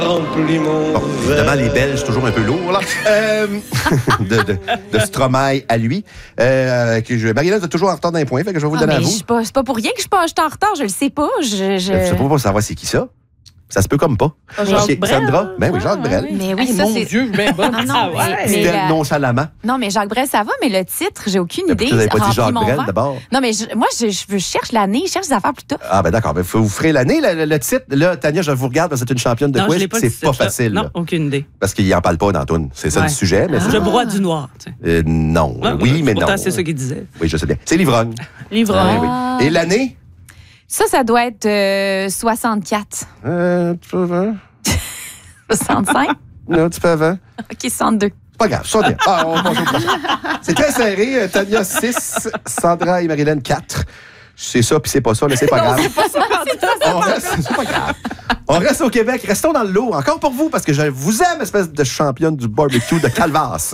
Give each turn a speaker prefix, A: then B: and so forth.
A: Remplis mon
B: Bon, évidemment, les Belges, toujours un peu lourds, là. de Stromae à lui. Marie-Hélène, vous êtes toujours en retard d'un point, fait que je vais vous le donner à vous.
C: C'est pas pour rien que je suis en retard, je le sais pas.
B: Je sais pas savoir c'est qui ça. Ça se peut comme pas.
D: Jacques Brel.
B: Sandra? Ben oui, Jacques Brel.
C: Mais oui,
D: Mon
C: c'est...
D: Dieu, ben bon.
B: C'était nonchalamment.
C: Non, mais Jacques Brel, ça va, mais le titre, j'ai aucune idée.
B: Vous n'avez pas dit
C: Remplis
B: Jacques
C: mon
B: Brel
C: verre.
B: d'abord?
C: Non, mais moi, je cherche l'année, je cherche des affaires plus tôt.
B: Ah, ben d'accord. Ben, vous ferez l'année, le titre. Là, Tania, je vous regarde parce que c'est une championne de
D: Non,
B: quiz.
D: je l'ai pas
B: C'est
D: dit,
B: pas
D: ça.
B: facile.
D: Non,
B: là.
D: aucune idée.
B: Parce qu'il n'en parle pas dans la toune. C'est ça
D: Ouais.
B: le sujet. Mais
D: Je broie du noir. Tu sais.
B: non.
D: Ouais,
B: Oui, mais non.
D: pourtant, c'est ce qu'il disait.
B: Oui, je sais bien. C'est l'ivrogne.
D: Livre.
B: Oui. Et l'année?
C: Ça doit être 64.
B: Tu peux avant?
C: 65?
B: Non, tu peux avant?
C: OK, 62.
B: C'est pas grave, ça bien. Ah, on passe au prochain. C'est très serré. Tania 6, Sandra et Marie-Hélène 4. C'est ça, puis c'est pas ça, mais c'est pas grave.
C: C'est pas ça.
B: C'est pas grave. On reste au Québec. Restons dans le lot. Encore pour vous, parce que je vous aime, espèce de championne du barbecue de Calvas.